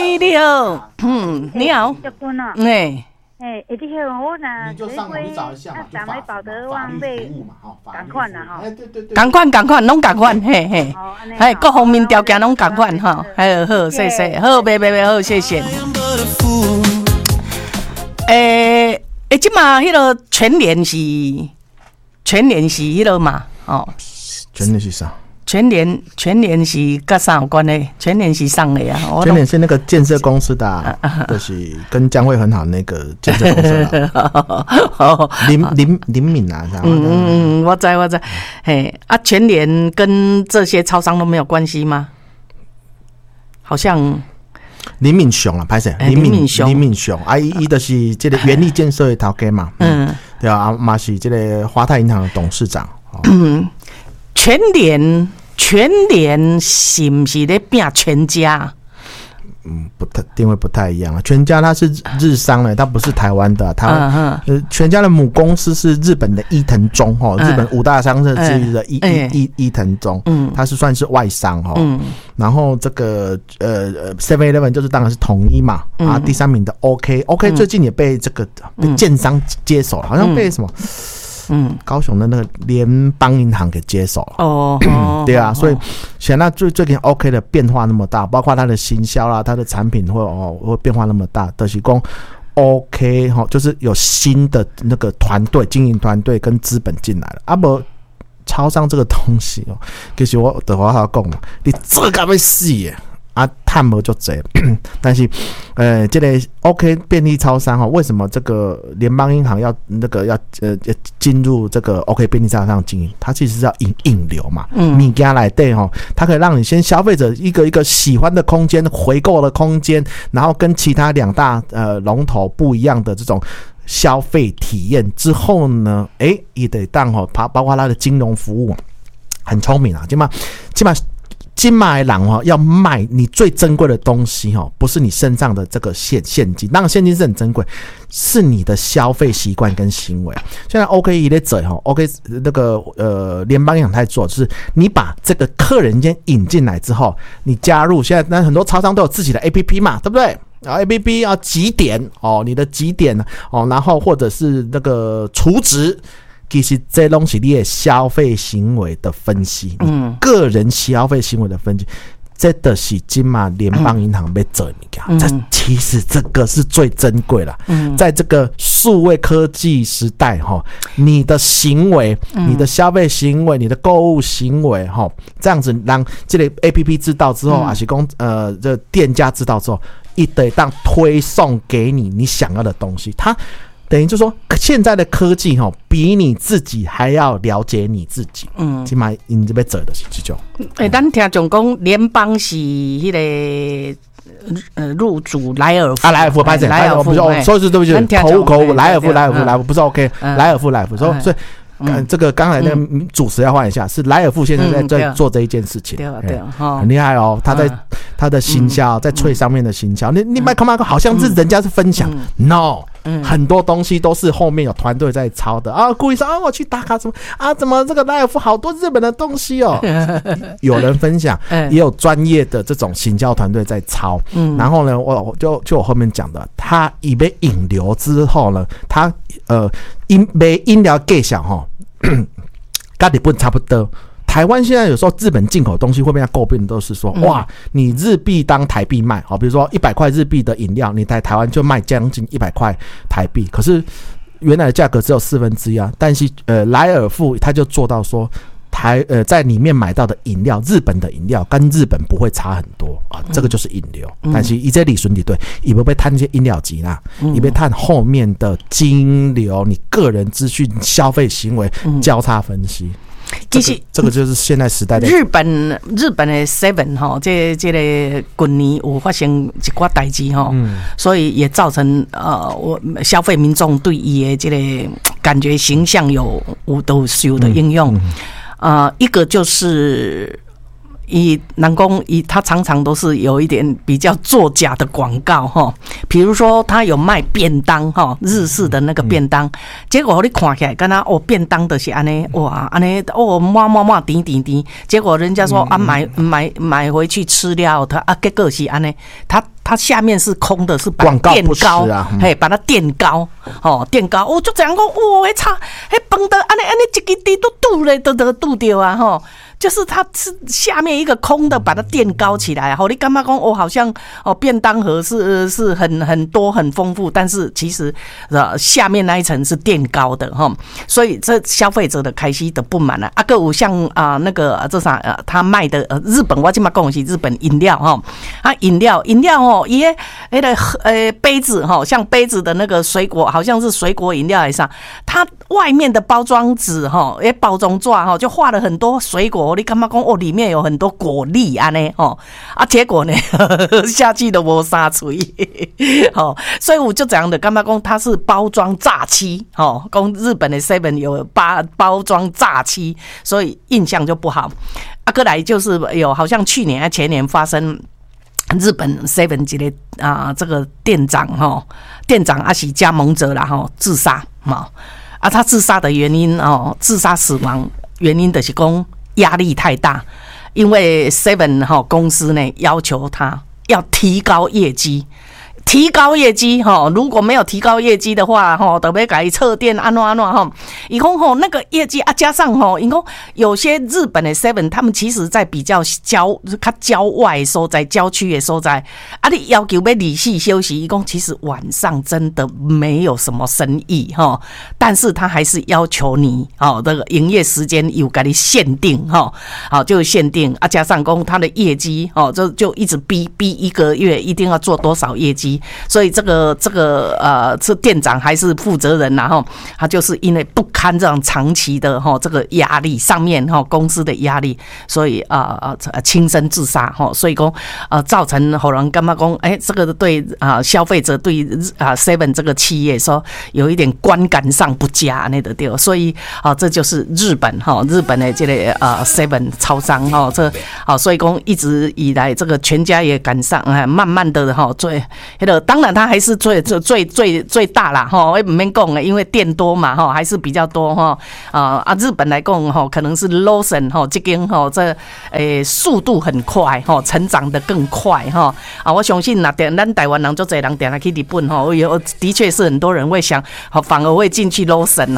你好，你好， 结婚了， 哎。 你好，我你就上网去找一下嘛， 咱们保德王被赶快啦哈， 对，赶快，拢赶快，嘿，各方面条件拢赶快哈，好，谢谢，好，别，好，谢谢。即嘛，迄个全联是迄个嘛，哦， 全联是啥？ 全联是跟啥有关系？全联是上的啊， 全联是那个建设公司的，就是跟江蕙很好那个建设公司的。林敏啊， 我知，嘿啊，全联跟这些超商都没有关系吗？好像林敏雄啦，拍摄林敏雄，伊就是这个原力建设的头家嘛，对啊，嘛是这个华泰银行的董事长。 全联是不是在拼全家？ 不太定位不太一样啊。全家它是日商的，它不是台湾的。台湾全家的母公司是日本的伊藤忠日本五大商社之一的伊藤忠，它是算是外商然后这个7-Eleven 就是当然是统一嘛，第3名的 OK 最近也被这个被建商接手了，好像被什么。高雄的那个联邦银行给接手了。对啊，所以显然最近 OK 的变化那么大，包括它的行销啦，它的产品会变化那么大，就是说 OK 就是有新的那个团队、经营团队跟资本进来了。不，超商这个东西其实我的话要讲嘛，你这个要死耶！探无就贼，但是这个 OK 便利超商为什么这个联邦银行要进入这个 OK 便利超商经营？它其实是要引流嘛，物件来对它可以让你先消费者一个喜欢的空间、回购的空间，然后跟其他2大龙头不一样的这种消费体验之后呢，也得当包括它的金融服务很聪明啊，起码金马的人要卖你最珍贵的东西不是你身上的这个现金，当然现金是很珍贵，是你的消费习惯跟行为。现在 OK 也在做OK 那个联邦银行在做，就是你把这个客人先引进来之后，你加入现在那很多超商都有自己的 APP 嘛，对不对？然后 APP 要集点你的集点然后或者是那个储值。其实这东西你的消费行为的分析，个人消费行为的分析，这的是金马联邦银行被做这其实这个是最珍贵了。在这个数位科技时代你的行为、你的消费行为、你的购物行为这样子让这个 APP 知道之后，还是说这店家知道之后，一得当推送给你想要的东西，它。等于就是说，现在的科技比你自己还要了解你自己。起码你这边做的是这种。 咱听众讲联邦是迄个入主莱尔夫莱尔夫拍谁？莱尔夫说是对不起，口误，莱尔夫不是 OK， 莱尔夫，所以。这个刚才那个主持要换一下，是莱尔富现在在做这一件事情，很厉害他的行销在脆上面的行销，你麦克好像是人家是分享，no，很多东西都是后面有团队在抄的故意说我去打卡什么怎么这个莱尔富好多日本的东西有人分享，也有专业的这种行销团队在抄，然后呢，我后面讲的，他已被引流之后呢，他卖饮料介绍跟日本差不多。台湾现在有时候日本进口东西会被人家诟病，都是说哇，你日币当台币卖，比如说100块日币的饮料，你在台湾就卖将近100块台币，可是原来的价格只有1/4啊。但是莱尔富他就做到说。在里面买到的饮料，日本的饮料跟日本不会差很多这个就是引流。但是以这里顺利对，也不被探这些饮料机啦，也被探后面的金流，你个人资讯、消费行为交叉分析。其实这个就是现在时代的日本的 Seven 这个今年有发生一寡代志所以也造成我消费民众对伊的这个感觉形象都是有的应用。一个就是人讲他常常都是有一点比较作假的广告哈，比如说他有卖便当哈，日式的那个便当，结果你看起来跟他便当的是安尼哇安尼满甜，结果人家说买回去吃了，结果是安尼，它下面是空的，是把垫高，把它垫高，垫高，就这样讲，哇，操，饭的安尼一支滴都堵嘞，都堵掉啊，就是它是下面一个空的，把它垫高起来，你干嘛讲好像便当盒是很多很丰富，但是其实下面那一层是垫高的所以这消费者的开始的不满了啊，个有像那个这啥他卖的日本，我今嘛讲的是日本饮料饮料也那个杯子像杯子的那个水果，好像是水果饮料来上，它外面的包装纸包装纸就画了很多水果。你干嘛讲里面有很多果粒啊呢？结果呢下去都没啥嘴，所以我就这样的干嘛讲它是包装诈欺，讲日本的 Seven 有包装诈欺，所以印象就不好。过来就是有好像去年前年发生日本 Seven 这个这个店长还是加盟者啦自杀他自杀的原因自杀死亡原因就是讲压力太大，因为 Seven 公司呢要求他要提高业绩，如果没有提高业绩的话就要给他撤店安怎以后那个业绩加上因为有些日本的 Seven 他们其实在比较郊外的所在，郊区的所在你要求要离系休息，其实晚上真的没有什么生意但是他还是要求你这个营业时间有给你限定就限定加上他的业绩就一直逼一个月一定要做多少业绩，所以这个是店长还是负责人他就是因为不堪这样长期的这个压力，上面公司的压力，所以轻生自杀所以说造成后人干嘛讲这个对消费者对Seven 这个企业说有一点观感上不佳那个对，所以这就是日本的这个Seven 超商这所以说一直以来这个全家也赶上慢慢的最当然它还是最大啦也不免讲因为店多嘛还是比较多日本来讲可能是 Lawson 这间这速度很快成长的更快我相信咱台湾人就这人点来去日本的确是很多人会想反而会进去 Lawson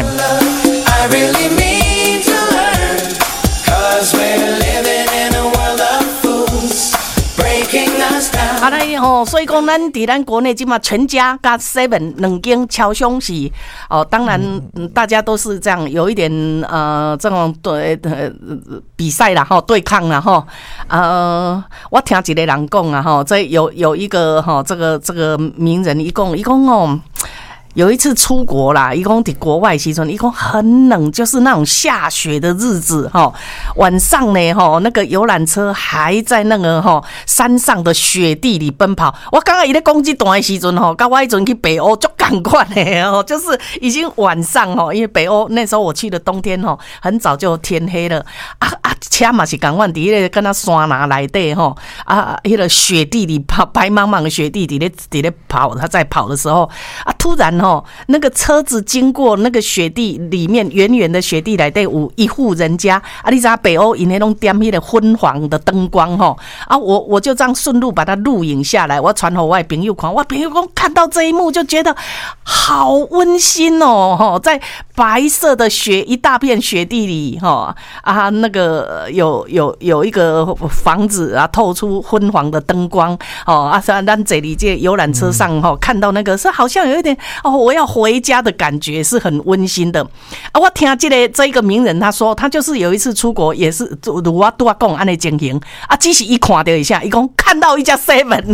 I really mean to learn, 'cause we're living in a world of fools, breaking us down. 所以讲咱在咱国内今嘛全家加 Seven 两间超商是当然大家都是这样有一点这种比赛啦对抗啦我听一个人讲这有一个这个名人一共有一次出国啦，一共在国外时阵，一共很冷，就是那种下雪的日子晚上呢那个游览车还在那个山上的雪地里奔跑。我刚刚伊咧讲这段的时阵跟我迄阵去北欧就赶快的就是已经晚上因为北欧那时候我去的冬天很早就天黑了车嘛是赶快伫那个跟他山哪内底那个雪地里跑，白茫茫的雪地里咧跑，他在跑的时候突然那个车子经过那个雪地里面，远远的雪地内底有一户人家你知道北欧因那种点那个昏黄的灯光我就这样顺路把它录影下来，我传给我的朋友看，我朋友说看到这一幕就觉得好温馨在白色的雪一大片雪地里那个有一个房子透出昏黄的灯光咱这里这游览车上看到那个是好像有一点我要回家的感觉，是很温馨的我听这一个名人他说，他就是有一次出国也是如我都要讲安的情形只是一看到一下，一共看到一家 Seven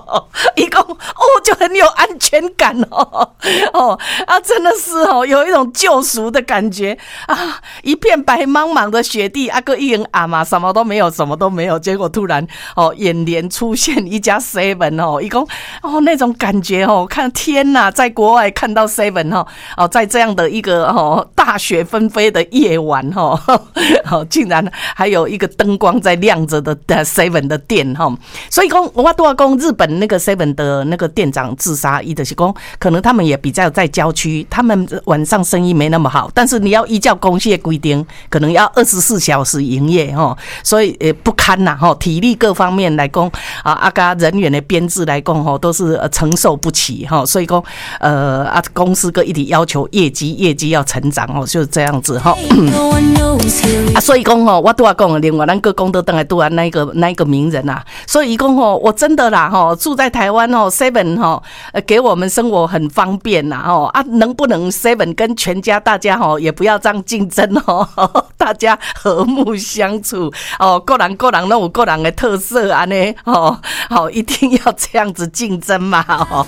一共就很有安全感真的是有一种种救赎的感觉啊！一片白茫茫的雪地，个一人啊嘛，什么都没有，什么都没有。结果突然眼帘出现一家 Seven 一共那种感觉看天哪，在国外看到 Seven 在这样的一个大雪纷飞的夜晚竟然还有一个灯光在亮着的 Seven 的店所以说我都要说日本那个 Seven 的那个店长自杀，意的是说可能他们也比较在郊区，他们晚上生意没那么好，但是你要依照公司的规定，可能要24小时营业所以不堪呐体力各方面来讲跟人员的编制来讲都是承受不起所以说公司个一直要求业绩要成长就是这样子所以说我都要讲另外咱个讲到回来都要那一个名人所以说我真的啦住在台湾Seven 给我们生活很方便能不能 Seven 跟全家大家也不要这样竞争大家和睦相处个人都有个人的特色这样一定要这样子竞争嘛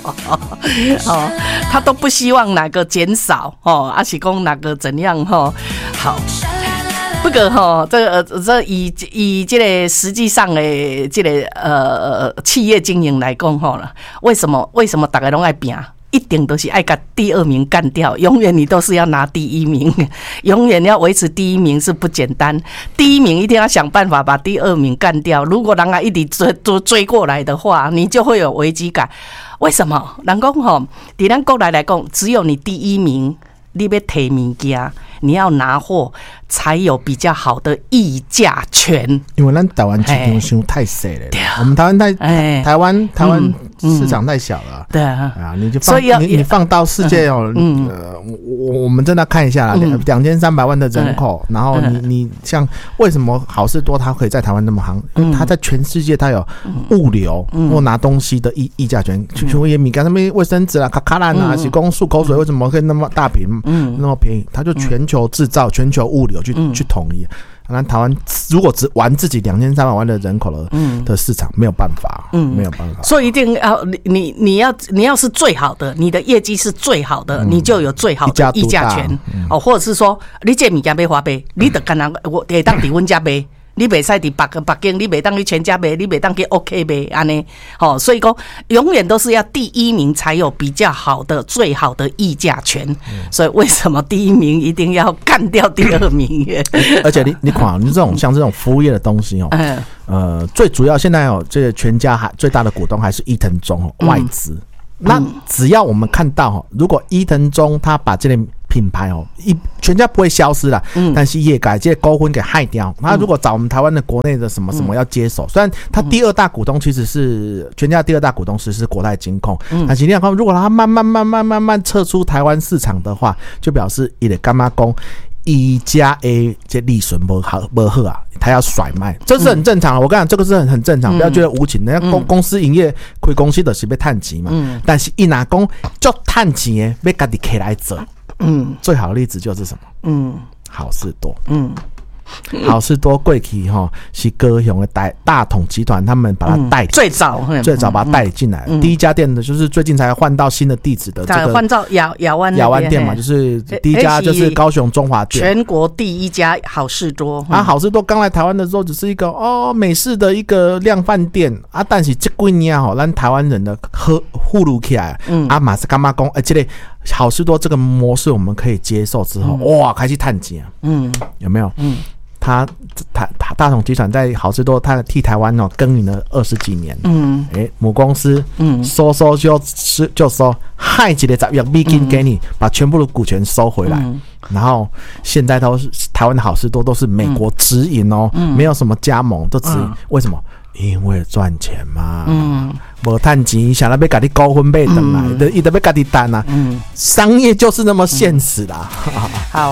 他都不希望哪个减少还是说哪个怎样好。不过这以这个实际上的这个企业经营来讲为什么大家都爱拼？一定都是爱把第2名干掉，永远你都是要拿第1名，永远要维持第1名是不简单。第1名一定要想办法把第2名干掉，如果人家一直追过来的话，你就会有危机感。为什么？人讲在咱国内来讲，只有你第1名，你要提物件，你要拿货，才有比较好的议价权。 因为咱台湾市场想太小了，我们台湾市场太小了，对啊，你就放你放到世界我们真的看一下2300万的人口，然后你像为什么好事多它可以在台湾那么行？它在全世界它有物流或拿东西的议价权，全部也米干什么卫生纸卡卡兰洗工漱口水为什么可以那么大瓶那么便宜？它就全球制造、全球物流去统一。那台湾如果只玩自己2300万的人口的市场，没有办法，没有办法。 所以一定要你要是最好的，你的业绩是最好的，你就有最好的议价权或者是说你这物件要花呗，你得干我得当伫阮家呗。你袂使伫北京，你袂当去全家卖，你袂当去 OK 卖，安尼，所以说永远都是要第1名才有比较好的、最好的议价权。所以为什么第1名一定要干掉第2名？ 而且你看，你像这种服务业的东西最主要现在这个全家最大的股东还是伊藤忠外资。那只要我们看到如果伊藤忠他把这类品牌全家不会消失啦，但是也把这些股份给害掉。他如果找我们台湾的国内的什么要接手，虽然他第2大股东其实是全家第2大股东是国泰金控，但是你看，如果他慢慢撤出台湾市场的话，就表示他就干嘛说一家 A 这利润不好他要甩卖，这是很正常。我跟你讲，这个是很正常，不要觉得无情。人家公司营业亏公司就是要赚钱嘛，但是他拿讲做赚钱的要自己起来做。最好的例子就是什么？好事多。好事多过去是高雄的大统集团，他们把它带最早把它带进来。第一家店的就是最近才换到新的地址的这个换到亚湾店嘛，就是第一家就是高雄中华店， 全国第1家好事多好事多刚来台湾的时候只是一个美式的一个量贩店但是这几年咱台湾人的呼噜起来马是干嘛讲这个好事多这个模式我们可以接受之后哇开始赚钱有没有他大统集团在好事多，他替台湾耕耘了20几年。母公司收就收，害一个10亿美金给你，把全部的股权收回来。然后现在都是台湾的好事多都是美国直营没有什么加盟，都直营。为什么？因为赚钱嘛。没赚钱，想要被自己股份买回来，他就要自己担商业就是那么现实啦。 好。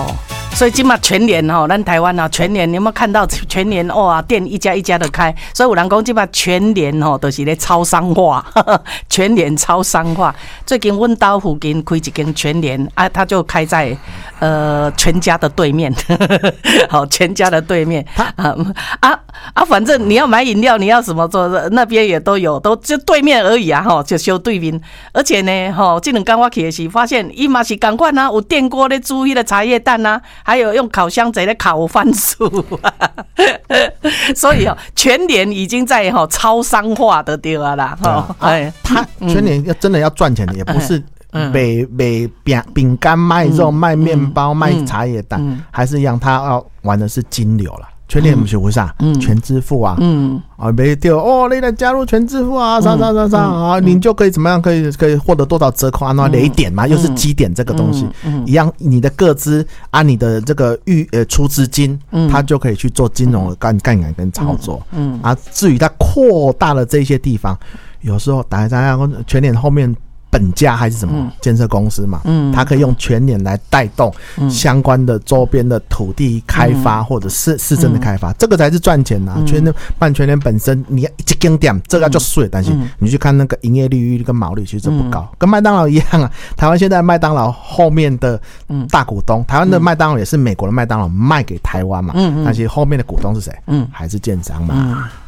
所以今嘛全联咱台湾全联，你有没有看到全联店一家一家的开？所以有人讲今嘛全联都是咧超商化，全联超商化。最近阮家附近开一间全联啊，它就开在全家的对面，好，全家的对面反正你要买饮料，你要什么做，那边也都有，都就对面而已啊，就修对面。而且呢，这两天我去的是发现，伊嘛是同款啊，有电锅咧煮迄个茶叶蛋啊，还有用烤箱仔咧烤番薯所以全联已经在超商化的对啊啦， 他全联真的要赚钱的，也不是卖饼干、卖肉、卖面包、卖茶叶蛋，还是一样，他要玩的是金流啦。全联不是为啥？全支付啊，没丢你来加入全支付啊，啥你就可以怎么样？可以获得多少折扣啊？那累点嘛，又是积点这个东西，一样，你的个资啊，你的这个出资金，它就可以去做金融的杠杆跟操作。至于它扩大了这些地方，有时候大家全联后面本家还是什么建设公司嘛，它可以用全联来带动相关的周边的土地开发或者市政的开发，这个才是赚钱啊。全联本身你一间店这个就税，但是你去看那个营业利率跟毛利其实不高，跟麦当劳一样啊。台湾现在麦当劳后面的大股东，台湾的麦当劳也是美国的麦当劳卖给台湾嘛，但是后面的股东是谁？还是建商嘛。